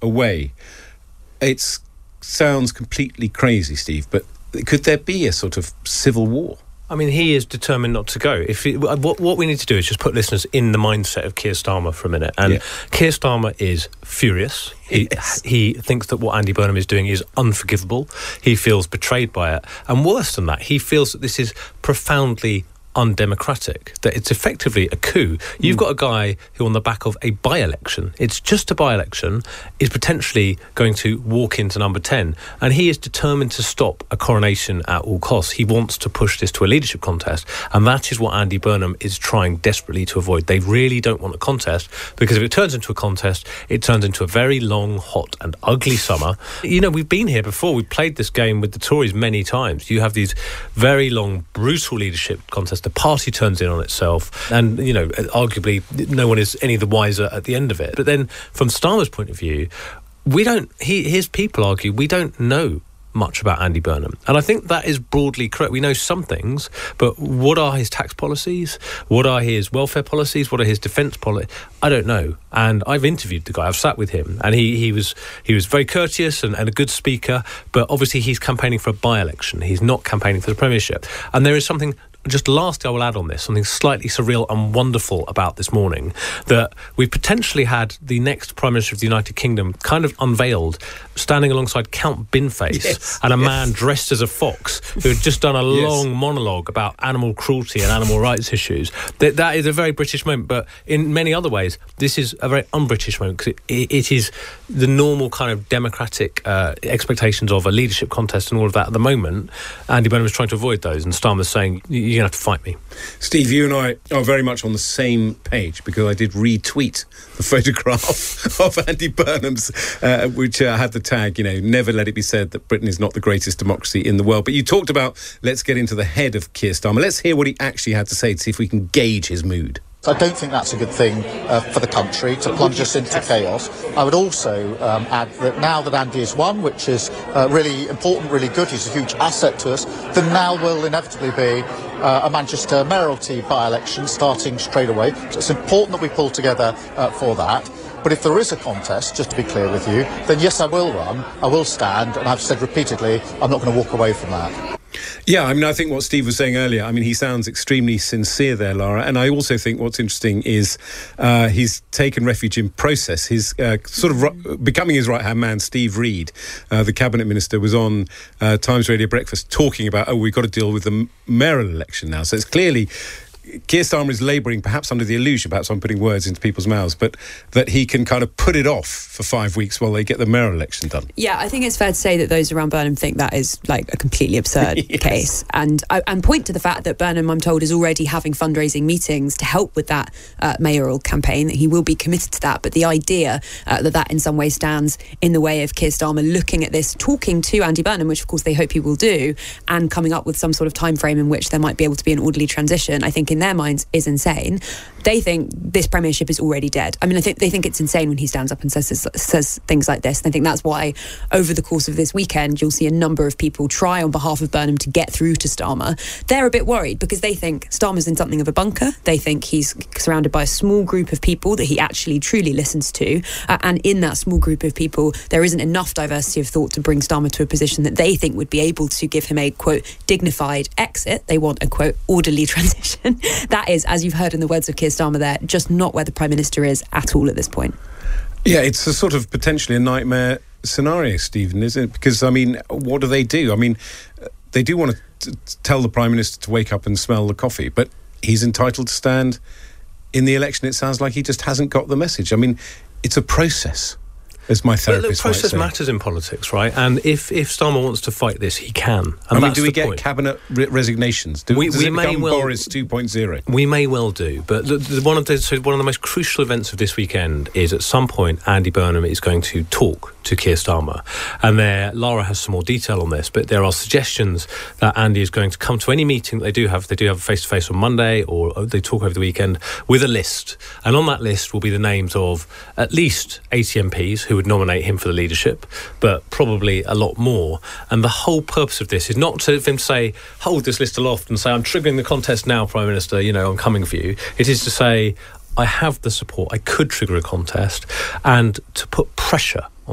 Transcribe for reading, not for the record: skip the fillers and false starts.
away. It sounds completely crazy, Steve, but could there be a sort of civil war? I mean, he is determined not to go. What we need to do is just put listeners in the mindset of Keir Starmer for a minute. And Keir Starmer is furious. He thinks that what Andy Burnham is doing is unforgivable. He feels betrayed by it. And worse than that, he feels that this is profoundly undemocratic, that it's effectively a coup. You've got a guy who, on the back of a by-election, it's just a by-election, is potentially going to walk into number 10, and he is determined to stop a coronation at all costs. He wants to push this to a leadership contest, and that is what Andy Burnham is trying desperately to avoid. They really don't want a contest, because if it turns into a contest, it turns into a very long, hot and ugly summer. You know, we've been here before. We've played this game with the Tories many times. You have these very long, brutal leadership contests. The party turns in on itself, and, you know, arguably no one is any the wiser at the end of it. But then from Starmer's point of view, his people argue we don't know much about Andy Burnham. And I think that is broadly correct. We know some things, but what are his tax policies? What are his welfare policies? What are his defence policies? I don't know. And I've interviewed the guy. I've sat with him, and he was very courteous and a good speaker, but obviously he's campaigning for a by-election. He's not campaigning for the premiership. And there is something, just lastly I will add on this, something slightly surreal and wonderful about this morning, that we potentially had the next Prime Minister of the United Kingdom kind of unveiled, standing alongside Count Binface and a man dressed as a fox who had just done a long monologue about animal cruelty and animal rights issues. That is a very British moment, but in many other ways, this is a very un-British moment, because it is the normal kind of democratic expectations of a leadership contest and all of that. At the moment, Andy Burnham is trying to avoid those, and Starmer's saying, you're going to have to fight me. Steve, you and I are very much on the same page, because I did retweet the photograph of Andy Burnham's, which had the tag, you know, never let it be said that Britain is not the greatest democracy in the world. But you talked about, let's get into the head of Keir Starmer. Let's hear what he actually had to say to see if we can gauge his mood. I don't think that's a good thing for the country, to plunge us into chaos. I would also add that now that Andy has won, which is really important, really good, he's a huge asset to us, then now will inevitably be a Manchester mayoralty by-election starting straight away. So it's important that we pull together for that. But if there is a contest, just to be clear with you, then yes, I will run, I will stand, and I've said repeatedly, I'm not going to walk away from that. Yeah, I mean, I think what Steve was saying earlier, I mean, he sounds extremely sincere there, Lara. And I also think what's interesting is he's taken refuge in process. His becoming his right-hand man, Steve Reid, the cabinet minister, was on Times Radio Breakfast talking about, we've got to deal with the mayoral election now. So it's clearly Keir Starmer is labouring, perhaps under the illusion, perhaps I'm putting words into people's mouths, but that he can kind of put it off for 5 weeks while they get the mayoral election done. Yeah, I think it's fair to say that those around Burnham think that is like a completely absurd case. And point to the fact that Burnham, I'm told, is already having fundraising meetings to help with that mayoral campaign, that he will be committed to that. But the idea that in some way stands in the way of Keir Starmer looking at this, talking to Andy Burnham, which of course they hope he will do, and coming up with some sort of time frame in which there might be able to be an orderly transition, I think in their minds is insane. They think this premiership is already dead. I mean, I think they think it's insane when he stands up and says things like this. And I think that's why over the course of this weekend, you'll see a number of people try on behalf of Burnham to get through to Starmer. They're a bit worried because they think Starmer's in something of a bunker. They think he's surrounded by a small group of people that he actually truly listens to. And in that small group of people, there isn't enough diversity of thought to bring Starmer to a position that they think would be able to give him a, quote, dignified exit. They want a, quote, orderly transition. That is, as you've heard in the words of Keir Starmer there, just not where the Prime Minister is at all at this point. Yeah, it's a sort of potentially a nightmare scenario, Stephen, isn't it? Because, I mean, what do they do? I mean, they do want to tell the Prime Minister to wake up and smell the coffee, but he's entitled to stand in the election. It sounds like he just hasn't got the message. I mean, it's a process, as my therapist might say. Process might matters in politics, right? And if Starmer wants to fight this, he can. And I mean, do we get cabinet resignations? Does it become Boris 2.0? We may well do, but one of the most crucial events of this weekend is at some point Andy Burnham is going to talk to Keir Starmer, and Lara has some more detail on this, but there are suggestions that Andy is going to come to any meeting that they do have a face-to-face on Monday, or they talk over the weekend, with a list, and on that list will be the names of at least 80 MPs who would nominate him for the leadership, but probably a lot more. And the whole purpose of this is not for him to say, hold this list aloft and say, I'm triggering the contest now, Prime Minister, I'm coming for you. It is to say, I have the support, I could trigger a contest, and to put pressure